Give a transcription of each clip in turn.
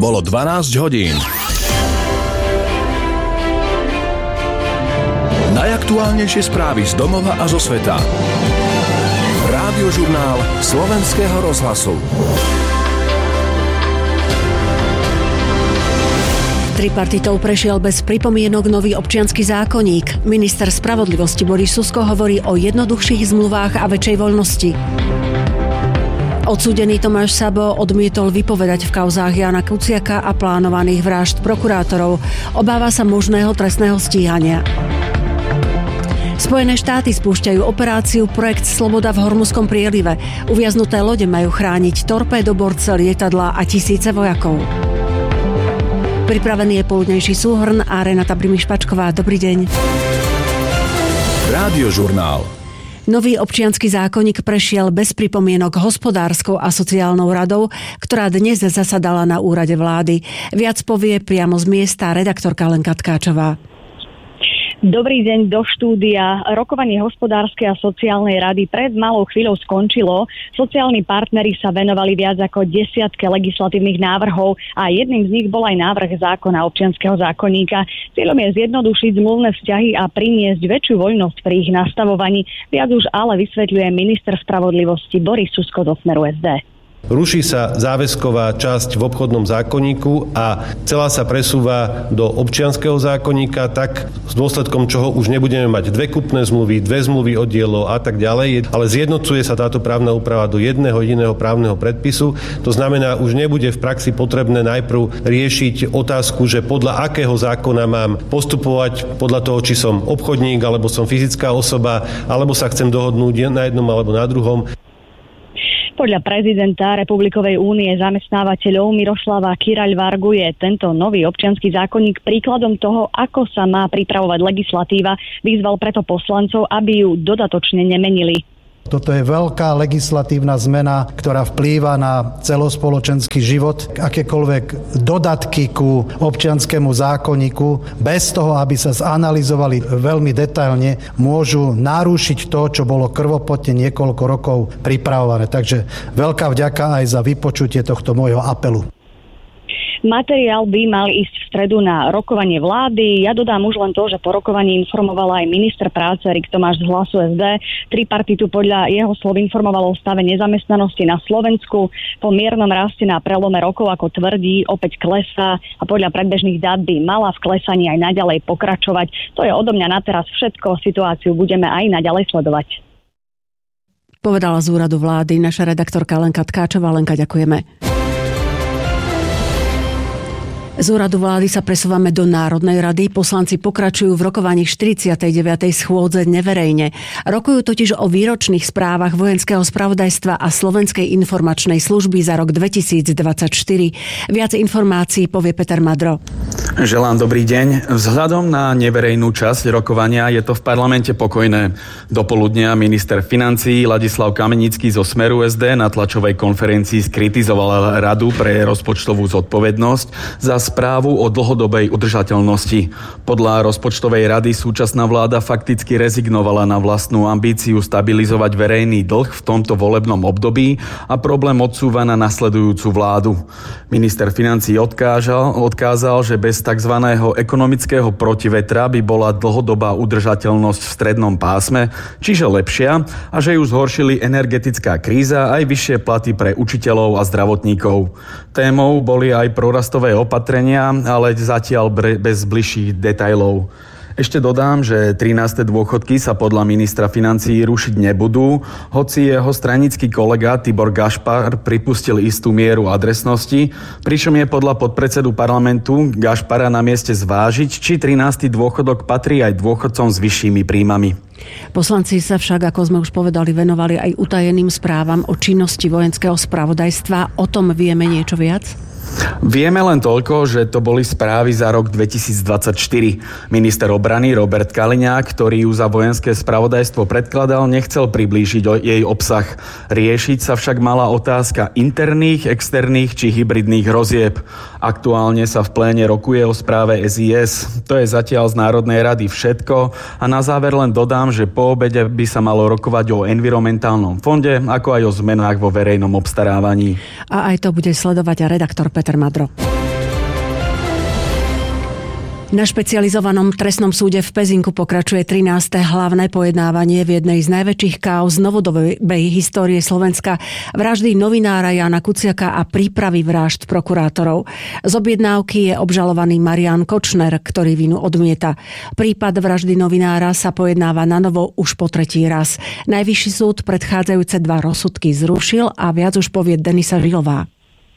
Bolo 12 hodín. Najaktuálnejšie správy z domova a zo sveta. Rádiožurnál Slovenského rozhlasu. Tripartitou prešiel bez pripomienok nový občiansky zákonník. Minister spravodlivosti Boris Susko hovorí o jednoduchších zmluvách a väčšej voľnosti. Odsúdený Tomáš Sabo odmietol vypovedať v kauzách Jána Kuciaka a plánovaných vražd prokurátorov. Obáva sa možného trestného stíhania. Spojené štáty spúšťajú operáciu Projekt Sloboda v Hormuzskom prielive. Uviaznuté lode majú chrániť torpédoborce, lietadlá a tisíce vojakov. Pripravený je poludnejší súhrn a Renata Brimi-Špačková. Dobrý deň. Rádiožurnál. Nový občiansky zákonník prešiel bez pripomienok hospodárskou a sociálnou radou, ktorá dnes zasadala na úrade vlády. Viac povie priamo z miesta redaktorka Lenka Tkáčová. Dobrý deň do štúdia. Rokovanie hospodárskej a sociálnej rady pred malou chvíľou skončilo. Sociálni partneri sa venovali viac ako 10 legislatívnych návrhov a jedným z nich bol aj návrh zákona občianskeho zákonníka. Cieľom je zjednodušiť zmluvné vzťahy a priniesť väčšiu voľnosť pri ich nastavovaní. Viac už ale vysvetľuje minister spravodlivosti Boris Susko zo Smeru SD. Ruší sa záväzková časť v obchodnom zákonníku a celá sa presúva do občianskeho zákonníka, tak s dôsledkom čoho už nebudeme mať dve kupné zmluvy, dve zmluvy o dielo a tak ďalej, ale zjednocuje sa táto právna úprava do jedného jediného právneho predpisu. To znamená, už nebude v praxi potrebné najprv riešiť otázku, že podľa akého zákona mám postupovať, podľa toho, či som obchodník, alebo som fyzická osoba, alebo sa chcem dohodnúť na jednom alebo na druhom. Podľa prezidenta Republikovej únie zamestnávateľov Miroslava Kyraľ-Vargu je tento nový občiansky zákonník príkladom toho, ako sa má pripravovať legislatíva. Vyzval preto poslancov, aby ju dodatočne nemenili. Toto je veľká legislatívna zmena, ktorá vplýva na celospoločenský život. Akékoľvek dodatky ku občianskému zákonníku, bez toho, aby sa zanalyzovali veľmi detailne, môžu narušiť to, čo bolo krvopotne niekoľko rokov pripravované. Takže veľká vďaka aj za vypočutie tohto môjho apelu. Materiál by mal ísť v stredu na rokovanie vlády. Ja dodám už len to, že po rokovaní informoval aj minister práce Erik Tomáš z Hlasu SD. Tripartitu podľa jeho slov informovalo o stave nezamestnanosti na Slovensku. Po miernom raste na prelome rokov, ako tvrdí, opäť klesá a podľa predbežných dát by mala v klesaní aj naďalej pokračovať. To je odo mňa na teraz všetko. Situáciu budeme aj naďalej sledovať. Povedala z úradu vlády naša redaktorka Lenka Tkáčová. Lenka, ďakujeme. Z úradu vlády sa presúvame do Národnej rady. Poslanci pokračujú v rokovaní 49. schôdze neverejne. Rokujú totiž o výročných správach Vojenského spravodajstva a Slovenskej informačnej služby za rok 2024. Viac informácií povie Peter Madro. Želám dobrý deň. Vzhľadom na neverejnú časť rokovania je to v parlamente pokojné. Dopoludnia minister financií Ladislav Kamenický zo Smeru SD na tlačovej konferencii skritizoval Radu pre rozpočtovú zodpovednosť za správu o dlhodobej udržateľnosti. Podľa rozpočtovej rady súčasná vláda fakticky rezignovala na vlastnú ambíciu stabilizovať verejný dlh v tomto volebnom období a problém odsúva na nasledujúcu vládu. Minister financií odkázal, že bez tzv. Ekonomického protivetra by bola dlhodobá udržateľnosť v strednom pásme, čiže lepšia, a že ju zhoršili energetická kríza aj vyššie platy pre učiteľov a zdravotníkov. Témou boli aj prorastové opatrenia, ale zatiaľ bez bližších detailov. Ešte dodám, že 13. dôchodky sa podľa ministra financií rušiť nebudú, hoci jeho stranický kolega Tibor Gašpar pripustil istú mieru adresnosti, pričom je podľa podpredsedu parlamentu Gašpara na mieste zvážiť, či 13. dôchodok patrí aj dôchodcom s vyššími príjmami. Poslanci sa však, ako sme už povedali, venovali aj utajeným správam o činnosti vojenského spravodajstva. O tom vieme niečo viac? Vieme len toľko, že to boli správy za rok 2024. Minister obrany Robert Kaliňák, ktorý ju za vojenské spravodajstvo predkladal, nechcel priblížiť jej obsah. Riešiť sa však mala otázka interných, externých či hybridných hrozieb. Aktuálne sa v pléne rokuje o správe SIS. To je zatiaľ z Národnej rady všetko a na záver len dodám, že po obede by sa malo rokovať o environmentálnom fonde, ako aj o zmenách vo verejnom obstarávaní. A aj to bude sledovať redaktor Peter Madro. Na špecializovanom trestnom súde v Pezinku pokračuje 13. hlavné pojednávanie v jednej z najväčších káuz novodobej histórie Slovenska, vraždy novinára Jána Kuciaka a prípravy vražd prokurátorov. Z objednávky je obžalovaný Marián Kočner, ktorý vinu odmieta. Prípad vraždy novinára sa pojednáva na novo už po tretí raz. Najvyšší súd predchádzajúce 2 rozsudky zrušil a viac už povie Denisa Žilová.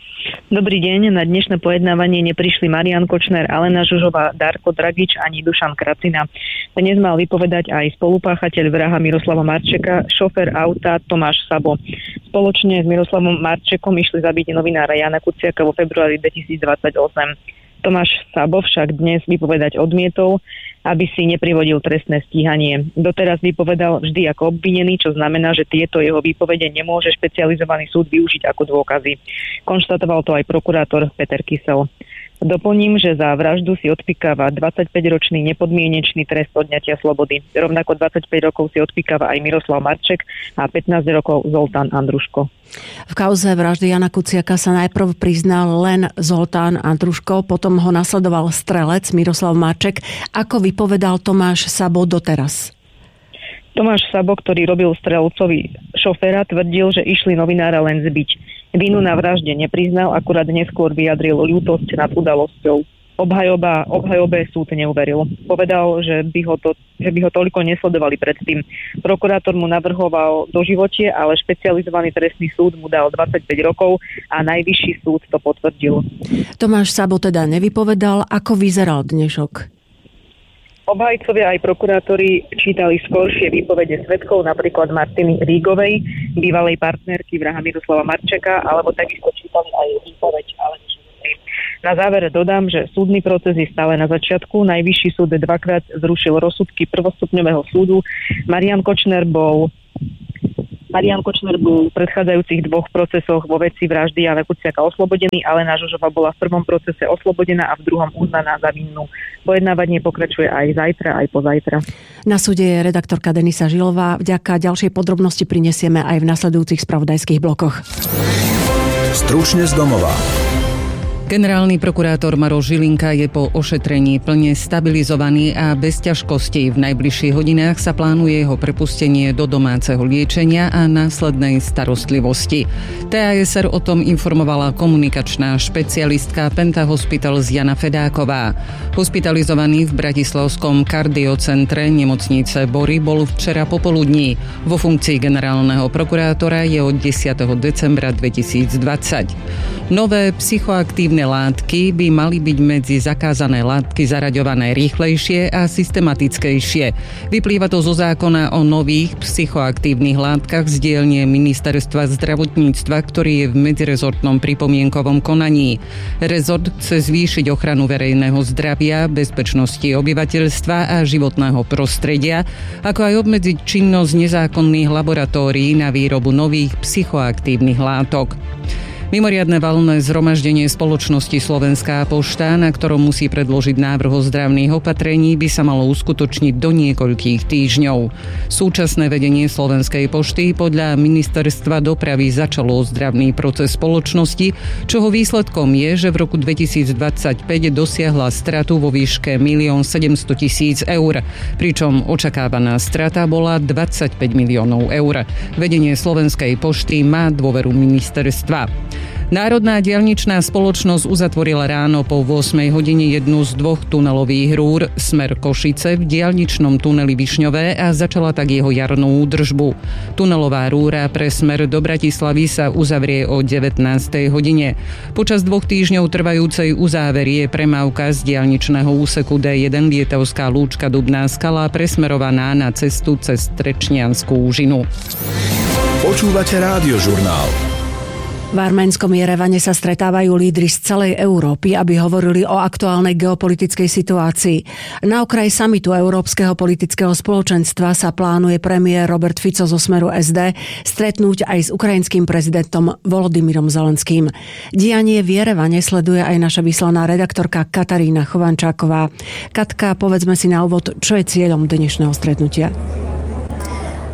Dobrý deň, na dnešné pojednávanie neprišli Marián Kočner, Alena Žužová, Darko Dragič ani Dušan Kracina. Dnes mal vypovedať aj spolupáchateľ vraha Miroslava Marčeka, šofér auta Tomáš Sabo. Spoločne s Miroslavom Marčekom išli zabiť novinára Jána Kuciaka vo februári 2028. Tomáš Sabo však dnes vypovedať odmietol, aby si neprivodil trestné stíhanie. Doteraz vypovedal vždy ako obvinený, čo znamená, že tieto jeho výpovede nemôže špecializovaný súd využiť ako dôkazy. Konštatoval to aj prokurátor Peter Kysel. Doplním, že za vraždu si odpikáva 25-ročný nepodmienečný trest odňatia slobody. Rovnako 25 rokov si odpikáva aj Miroslav Marček a 15 rokov Zoltán Andruško. V kauze vraždy Jána Kuciaka sa najprv priznal len Zoltán Andruško, potom ho nasledoval strelec Miroslav Marček. Ako vypovedal Tomáš Sabo doteraz? Tomáš Sabo, ktorý robil strelcovi šoféra, tvrdil, že išli novinára len zbiť. Vinu na vražde nepriznal, akurát neskôr vyjadril ľútosť nad udalosťou. Obhajobe súd neuveril. Povedal, že by ho toľko nesledovali predtým. Prokurátor mu navrhoval doživotie, ale špecializovaný trestný súd mu dal 25 rokov a najvyšší súd to potvrdil. Tomáš Sabo teda nevypovedal, ako vyzeral dnešok. Obhajcovia aj prokurátori čítali skoršie výpovede svedkov, napríklad Martiny Rígovej, bývalej partnerky vraha Miroslava Marčeka, alebo takisto čítali aj výpoveď Aleny Žužovej. Na záver dodám, že súdny proces je stále na začiatku. Najvyšší súd 2-krát zrušil rozsudky prvostupňového súdu. Marián Kočner bol v predchádzajúcich 2 procesoch vo veci vraždy Jána Kuciaka oslobodený, Alena Žužová bola v prvom procese oslobodená a v druhom uznaná za vinnú. Pojednávanie pokračuje aj zajtra, aj pozajtra. Na súde je redaktorka Denisa Žilová. Vďaka ďalšej podrobnosti prinesieme aj v nasledujúcich spravodajských blokoch. Stručne z domova. Generálny prokurátor Maroš Žilinka je po ošetrení plne stabilizovaný a bez ťažkostí. V najbližších hodinách sa plánuje jeho prepustenie do domáceho liečenia a následnej starostlivosti. TASR o tom informovala komunikačná špecialistka Penta Hospitals Jana Fedáková. Hospitalizovaný v bratislavskom kardiocentre nemocnice Bory bol včera popoludní. Vo funkcii generálneho prokurátora je od 10. decembra 2020. Nové psychoaktívne látky by mali byť medzi zakázané látky zaraďované rýchlejšie a systematickejšie. Vyplýva to zo zákona o nových psychoaktívnych látkach z dielne Ministerstva zdravotníctva, ktorý je v medzirezortnom pripomienkovom konaní. Rezort chce zvýšiť ochranu verejného zdravia, bezpečnosti obyvateľstva a životného prostredia, ako aj obmedziť činnosť nezákonných laboratórií na výrobu nových psychoaktívnych látok. Mimoriadne valné zhromaždenie spoločnosti Slovenská pošta, na ktorom musí predložiť návrh ozdravných opatrení, by sa malo uskutočniť do niekoľkých týždňov. Súčasné vedenie Slovenskej pošty podľa Ministerstva dopravy začalo ozdravný proces spoločnosti, čoho výsledkom je, že v roku 2025 dosiahla stratu vo výške 1 700 000 eur, pričom očakávaná strata bola 25 miliónov eur. Vedenie Slovenskej pošty má dôveru ministerstva. Národná diaľničná spoločnosť uzatvorila ráno po 8 hodine jednu z 2 tunelových rúr smer Košice v diaľničnom tuneli Višňové a začala tak jeho jarnú údržbu. Tunelová rúra pre smer do Bratislavy sa uzavrie o 19. hodine. Počas 2 týždňov trvajúcej uzáverie premávka z diaľničného úseku D1 Lietavská Lúčka Dubná Skala presmerovaná na cestu cez Trečniansku úžinu. Počúvate Rádiožurnál. V arménskom Jerevane sa stretávajú lídri z celej Európy, aby hovorili o aktuálnej geopolitickej situácii. Na okraji samitu Európskeho politického spoločenstva sa plánuje premiér Robert Fico zo Smeru SD stretnúť aj s ukrajinským prezidentom Volodymyrom Zelenským. Dianie v Jerevane sleduje aj naša vyslaná redaktorka Katarína Chovančáková. Katka, povedzme si na úvod, čo je cieľom dnešného stretnutia.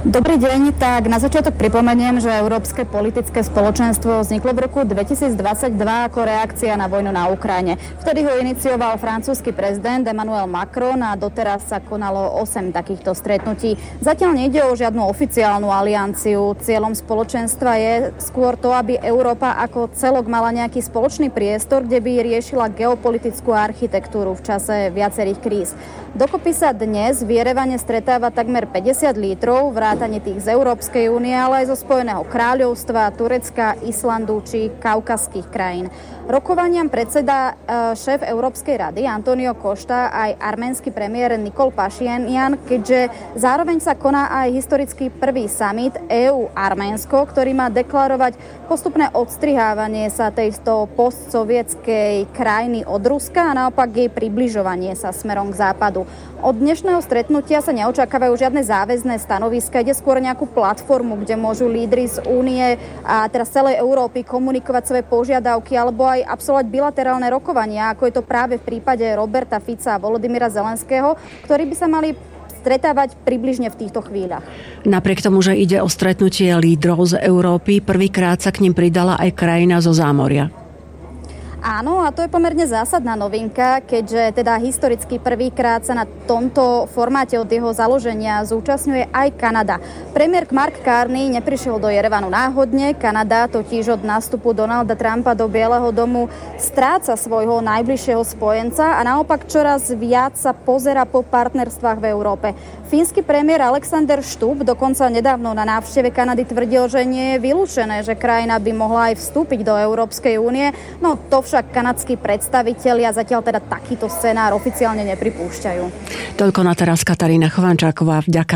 Dobrý deň, tak na začiatok pripomeniem, že Európske politické spoločenstvo vzniklo v roku 2022 ako reakcia na vojnu na Ukrajine. Vtedy ho inicioval francúzsky prezident Emmanuel Macron a doteraz sa konalo 8 takýchto stretnutí. Zatiaľ nejde o žiadnu oficiálnu alianciu. Cieľom spoločenstva je skôr to, aby Európa ako celok mala nejaký spoločný priestor, kde by riešila geopolitickú architektúru v čase viacerých kríz. Dokopy sa dnes v Jerevane stretáva takmer 50 lídrov, vrátane tých z Európskej únie, ale aj zo Spojeného kráľovstva, Turecka, Islandu či kaukazských krajín. Rokovaniam predseda šéf Európskej rady Antonio Costa aj arménsky premiér Nikol Pašinjan, keďže zároveň sa koná aj historický prvý summit EU-Arménsko, ktorý má deklarovať postupné odstrihávanie sa tejto postsovietskej krajiny od Ruska a naopak jej približovanie sa smerom k západu. Od dnešného stretnutia sa neočakávajú žiadne záväzné stanoviska, ide skôr nejakú platformu, kde môžu lídri z Únie a teraz celej Európy komunikovať svoje požiadavky alebo aj absolvovať bilaterálne rokovania, ako je to práve v prípade Roberta Fica a Volodymyra Zelenského, ktorí by sa mali stretávať približne v týchto chvíľach. Napriek tomu, že ide o stretnutie lídrov z Európy, prvýkrát sa k nim pridala aj krajina zo zámoria. Áno, a to je pomerne zásadná novinka, keďže teda historicky prvýkrát sa na tomto formáte od jeho založenia zúčastňuje aj Kanada. Premiér Mark Carney neprišiel do Jerevanu náhodne. Kanada totiž od nástupu Donalda Trumpa do Bieleho domu stráca svojho najbližšieho spojenca a naopak čoraz viac sa pozerá po partnerstvách v Európe. Fínsky premiér Alexander Stubb dokonca nedávno na návšteve Kanady tvrdil, že nie je vylúčené, že krajina by mohla aj vstúpiť do Európskej únie. No to však kanadskí predstavitelia zatiaľ teda takýto scenár oficiálne nepripúšťajú. Toľko na teraz Katarína Chovančáková. Vďaka.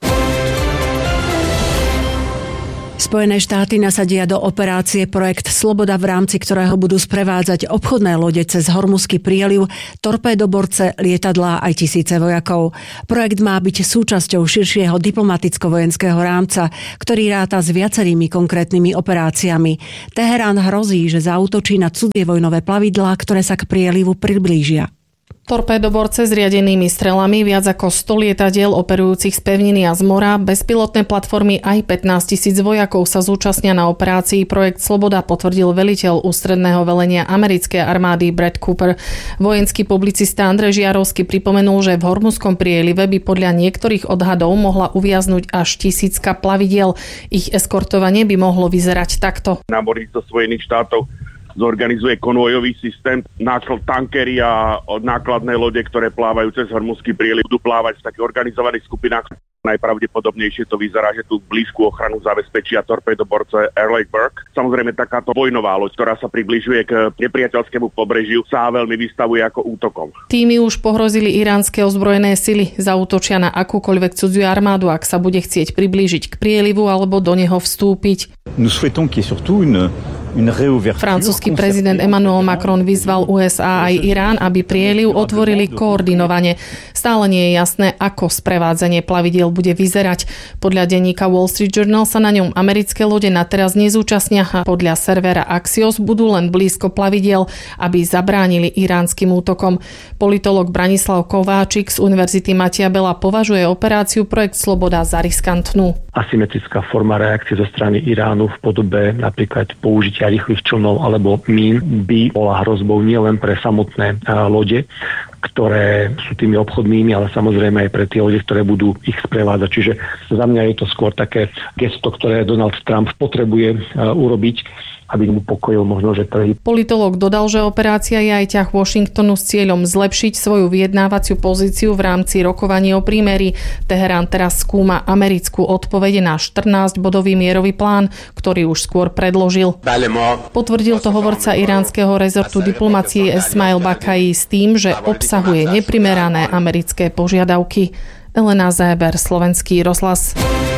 Spojené štáty nasadia do operácie projekt Sloboda, v rámci ktorého budú sprevádzať obchodné lode cez Hormuzský prieliv, torpédoborce, lietadlá aj tisíce vojakov. Projekt má byť súčasťou širšieho diplomaticko-vojenského rámca, ktorý ráta s viacerými konkrétnymi operáciami. Teherán hrozí, že zaútočí na cudzie vojnové plavidlá, ktoré sa k prielivu priblížia. Torpédoborce s riadenými strelami, viac ako 100 lietadiel operujúcich z pevniny a z mora, bezpilotné platformy aj 15 000 vojakov sa zúčastnia na operácii Projekt Sloboda, potvrdil veliteľ ústredného velenia americkej armády Brad Cooper. Vojenský publicista Andrej Žiarovský pripomenul, že v Hormuzskom prielive by podľa niektorých odhadov mohla uviaznuť až 1000 plavidiel. Ich eskortovanie by mohlo vyzerať takto. Námorníctvo Spojených štátov zorganizuje konvojový systém, tankery a nákladné lode, ktoré plávajú cez Hormuzský prieliv, budú plávať v takých organizovaných skupinách. Najpravdepodobnejšie to vyzerá, že tú blízku ochranu zabezpečia torpédoborce Arleigh Burke. Samozrejme, takáto vojnová loď, ktorá sa približuje k nepriateľskému pobrežiu, sa veľmi vystavuje ako útokom. Tými už pohrozili iránske ozbrojené sily, zaútočia na akúkoľvek cudziu armádu, ak sa bude chcieť priblížiť k prielivu alebo do neho vstúpiť. Francúzsky prezident Emmanuel Macron vyzval USA aj Irán, aby prieliv otvorili koordinovane. Stále nie je jasné, ako sprevádzanie plavidiel bude vyzerať. Podľa denníka Wall Street Journal sa na ňom americké lode na teraz nezúčastnia a podľa servera Axios budú len blízko plavidiel, aby zabránili iránskym útokom. Politológ Branislav Kováčik z Univerzity Mateja Bela považuje operáciu Projekt Sloboda za riskantnú. Asymetrická forma reakcie zo strany Iránu v podobe napríklad použitia rýchlych člnov alebo mín by bola hrozbou nielen pre samotné lode, ktoré sú tými obchodnými, ale samozrejme aj pre tie lode, ktoré budú ich sprevádzať. Čiže za mňa je to skôr také gesto, ktoré Donald Trump potrebuje urobiť, aby mu pokojil možno, že trhy. Politológ dodal, že operácia je aj ťah Washingtonu s cieľom zlepšiť svoju vyjednávaciu pozíciu v rámci rokovaní o prímeri. Teherán teraz skúma americkú odpoveď na 14-bodový mierový plán, ktorý už skôr predložil. Potvrdil to hovorca iránskeho rezortu diplomacie Esmail Bakai s tým, že obsahuje neprimerané americké požiadavky. Elena Zéber, Slovenský rozhlas.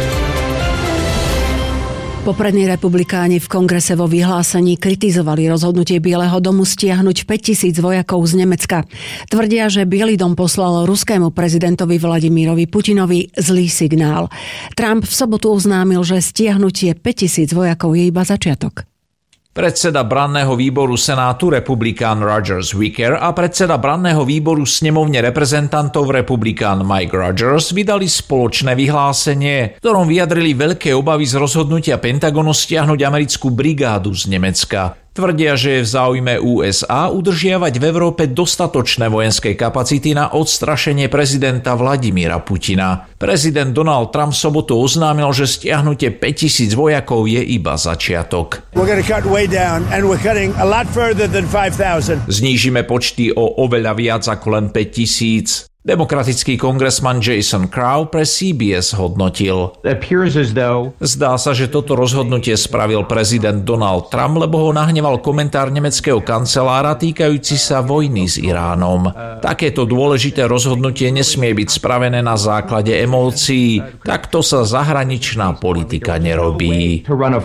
Poprední republikáni v kongrese vo vyhlásení kritizovali rozhodnutie Bieleho domu stiahnuť 5000 vojakov z Nemecka. Tvrdia, že Biely dom poslal ruskému prezidentovi Vladimírovi Putinovi zlý signál. Trump v sobotu oznámil, že stiahnutie 5000 vojakov je iba začiatok. Predseda branného výboru Senátu republikán Rogers Wicker a predseda branného výboru snemovne reprezentantov republikán Mike Rogers vydali spoločné vyhlásenie, v ktorom vyjadrili veľké obavy z rozhodnutia Pentagonu stiahnuť americkú brigádu z Nemecka. Tvrdia, že je v záujme USA udržiavať v Európe dostatočné vojenské kapacity na odstrašenie prezidenta Vladimíra Putina. Prezident Donald Trump v sobotu oznámil, že stiahnutie 5000 vojakov je iba začiatok. Znížime počty o oveľa viac ako len 5000. Demokratický kongresman Jason Crow pre CBS hodnotil. Zdá sa, že toto rozhodnutie spravil prezident Donald Trump, lebo ho nahneval komentár nemeckého kancelára týkajúci sa vojny s Iránom. Takéto dôležité rozhodnutie nesmie byť spravené na základe emócií. Takto sa zahraničná politika nerobí.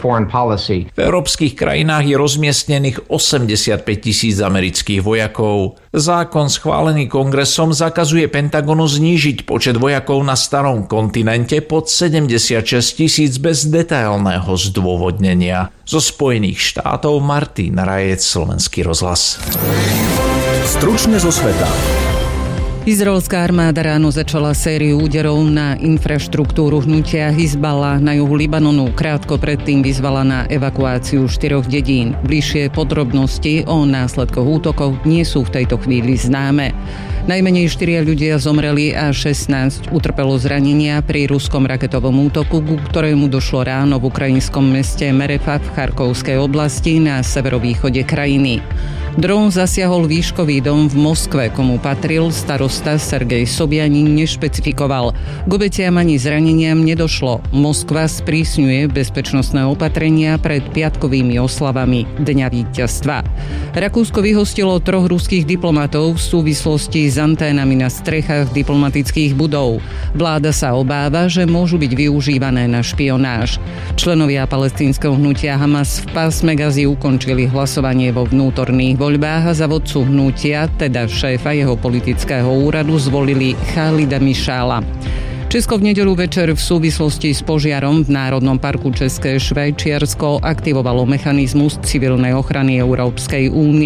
V európskych krajinách je rozmiestnených 85 000 amerických vojakov. Zákon schválený kongresom zakazuje Pentagonu znížiť počet vojakov na starom kontinente pod 76 000 bez detailného zdôvodnenia. Zo Spojených štátov Martin Rajec, Slovenský rozhlas. Stručne zo sveta. Izraelská armáda ráno začala sériu úderov na infraštruktúru hnutia Hizballah na juhu Libanonu. Krátko predtým vyzvala na evakuáciu 4 dedín. Bližšie podrobnosti o následkoch útokov nie sú v tejto chvíli známe. Najmenej 4 ľudia zomreli a 16 utrpelo zranenia pri ruskom raketovom útoku, ku ktorému došlo ráno v ukrajinskom meste Merefa v Charkovskej oblasti na severovýchode krajiny. Dron zasiahol výškový dom v Moskve, komu patril starosta Sergej Sobjanin nešpecifikoval. K obetiam ani zraneniam nedošlo. Moskva sprísňuje bezpečnostné opatrenia pred piatkovými oslavami Dňa víťazstva. Rakúsko vyhostilo 3 ruských diplomatov v súvislosti s anténami na strechách diplomatických budov. Vláda sa obáva, že môžu byť využívané na špionáž. Členovia palestínskeho hnutia Hamas v pásme Gazy ukončili hlasovanie vo vnútorných voľbách a za vodcu hnutia, teda šéfa jeho politického úradu, zvolili Chalida Mišála. Česko v nedeľu večer v súvislosti s požiarom v Národnom parku České Švajčiarsko aktivovalo mechanizmus civilnej ochrany Európskej únie.